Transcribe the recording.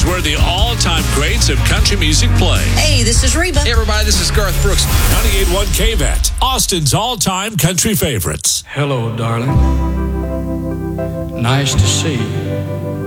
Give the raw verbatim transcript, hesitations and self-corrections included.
is where the all-time greats of country music play. Hey, this is Reba. Hey, everybody, this is Garth Brooks. ninety-eight point one K V A T, Austin's all-time country favorites. Hello, darling. Nice to see you.